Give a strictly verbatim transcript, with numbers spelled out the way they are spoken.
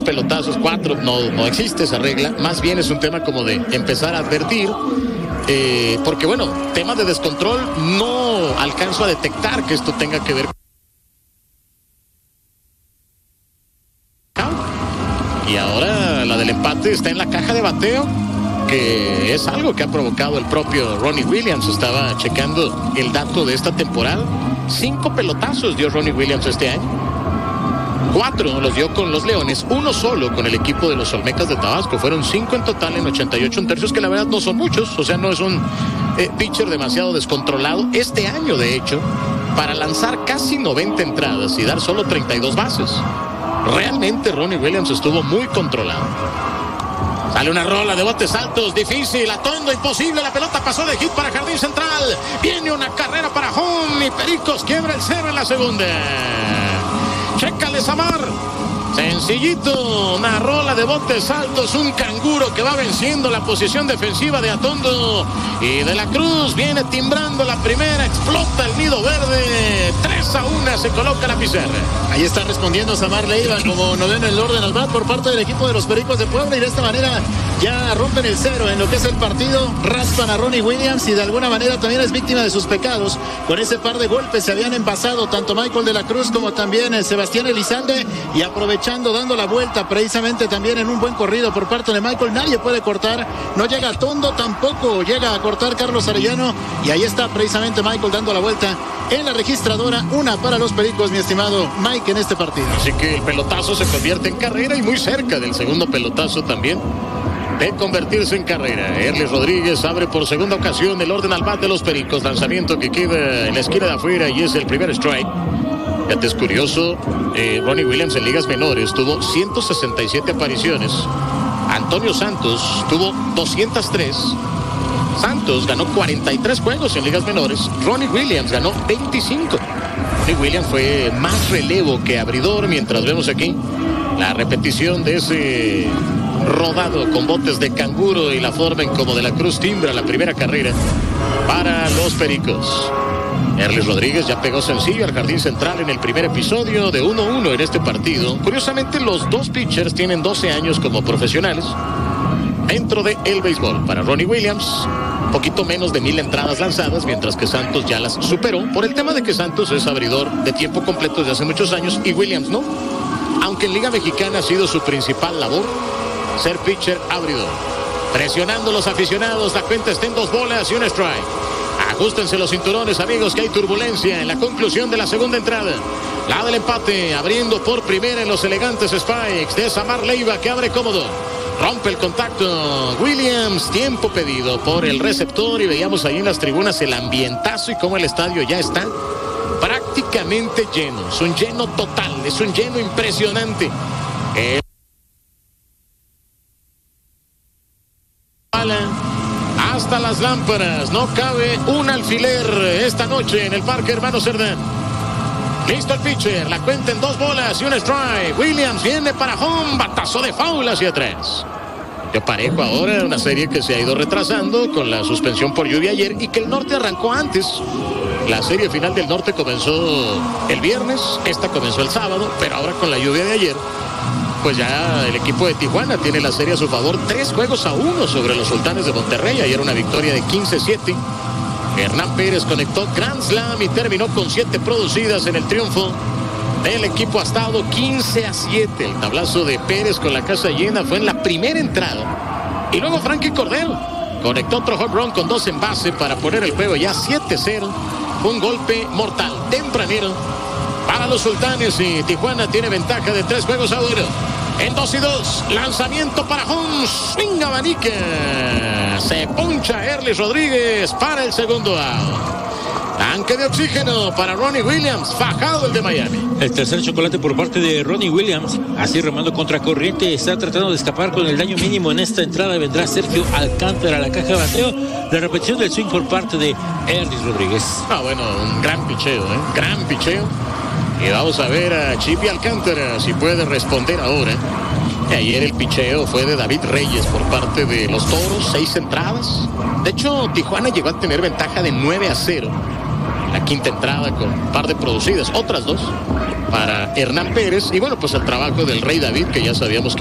pelotazos, cuatro, no, no existe esa regla, más bien es un tema como de empezar a advertir, eh, porque bueno, tema de descontrol, no alcanzo a detectar que esto tenga que ver. Y ahora la del empate está en la caja de bateo, que es algo que ha provocado el propio Ronnie Williams. Estaba checando el dato de esta temporada, cinco pelotazos dio Ronnie Williams este año. Cuatro los dio con los Leones, uno solo con el equipo de los Olmecas de Tabasco. Fueron cinco en total en ochenta y ocho tercios, que la verdad no son muchos. O sea, no es un eh, pitcher demasiado descontrolado. Este año, de hecho, para lanzar casi noventa entradas y dar solo treinta y dos bases. Realmente Ronnie Williams estuvo muy controlado. Sale una rola de botes altos, difícil, atondo, imposible. La pelota pasó de hit para jardín central. Viene una carrera para home y Pericos quiebra el cero en la segunda. Chécale, Samar. Sencillito, una rola de botes altos, un canguro que va venciendo la posición defensiva de Atondo. Y de la Cruz viene timbrando la primera, explota el nido verde. tres a uno se coloca la pizarra. Ahí está respondiendo Samar Leiva como noveno en el orden al bat por parte del equipo de los Pericos de Puebla, y de esta manera ya rompen el cero en lo que es el partido, raspan a Ronnie Williams y de alguna manera también es víctima de sus pecados. Con ese par de golpes se habían envasado tanto Michael de la Cruz como también eh, Sebastián Elizalde, y aprovechando, dando la vuelta precisamente también en un buen corrido por parte de Michael. Nadie puede cortar, no llega a Tondo, tampoco llega a cortar Carlos Arellano, y ahí está precisamente Michael dando la vuelta en la registradora. Una para los Pericos, mi estimado Mike, en este partido. Así que el pelotazo se convierte en carrera y muy cerca del segundo pelotazo también de convertirse en carrera. Erlis Rodríguez abre por segunda ocasión el orden al bat de los Pericos. Lanzamiento que queda en la esquina de afuera y es el primer strike. Fíjate, es curioso, eh, Ronnie Williams en ligas menores tuvo ciento sesenta y siete apariciones. Antonio Santos tuvo doscientos tres. Santos ganó cuarenta y tres juegos en ligas menores. Ronnie Williams ganó veinticinco. Ronnie Williams fue más relevo que abridor, mientras vemos aquí la repetición de ese rodado con botes de canguro y la forma en como de la Cruz timbra la primera carrera para los Pericos. Erlis Rodríguez ya pegó sencillo al jardín central en el primer episodio de uno uno en este partido. Curiosamente, los dos pitchers tienen doce años como profesionales dentro de el béisbol. Para Ronnie Williams, poquito menos de mil entradas lanzadas, mientras que Santos ya las superó, por el tema de que Santos es abridor de tiempo completo desde hace muchos años y Williams no. Aunque en Liga Mexicana ha sido su principal labor ser pitcher abridor. Presionando los aficionados, la cuenta está en dos bolas y un strike. Ajustense los cinturones, amigos, que hay turbulencia en la conclusión de la segunda entrada. La del empate, abriendo por primera en los elegantes spikes de Samar Leiva, que abre cómodo. Rompe el contacto Williams, tiempo pedido por el receptor, y veíamos ahí en las tribunas el ambientazo y cómo el estadio ya está prácticamente lleno. Es un lleno total, es un lleno impresionante. El hasta las lámparas, no cabe un alfiler esta noche en el Parque Hermano Cerdán. Listo el pitcher, la cuenta en dos bolas y un strike. Williams viene para home, batazo de foul hacia atrás. Yo parejo ahora una serie que se ha ido retrasando con la suspensión por lluvia ayer y que el norte arrancó antes. La serie final del norte comenzó el viernes, esta comenzó el sábado, pero ahora con la lluvia de ayer, pues ya el equipo de Tijuana tiene la serie a su favor, tres juegos a uno sobre los Sultanes de Monterrey. Ayer una victoria de quince siete. Hernán Pérez conectó Grand Slam y terminó con siete producidas en el triunfo del equipo astado, quince a siete. El tablazo de Pérez con la casa llena fue en la primera entrada. Y luego Frankie Cordero conectó otro home run con dos en base para poner el juego ya siete cero. Un golpe mortal tempranero para los Sultanes, y Tijuana tiene ventaja de tres juegos a uno. En dos y dos, lanzamiento para home, swing abanica. Se poncha Erlis Rodríguez para el segundo out. Tanque de oxígeno para Ronnie Williams, fajado el de Miami. El tercer chocolate por parte de Ronnie Williams, así remando contra corriente, está tratando de escapar con el daño mínimo en esta entrada. Vendrá Sergio Alcántara a la caja de bateo. La repetición del swing por parte de Erlis Rodríguez. Ah, bueno, un gran picheo, ¿eh? Gran picheo. Y vamos a ver a Chippy Alcántara si puede responder ahora. Ayer el picheo fue de David Reyes por parte de los Toros, seis entradas. De hecho, Tijuana llegó a tener ventaja de nueve a cero. la quinta entrada con un par de producidas, otras dos para Hernán Pérez. Y bueno, pues el trabajo del Rey David, que ya sabíamos que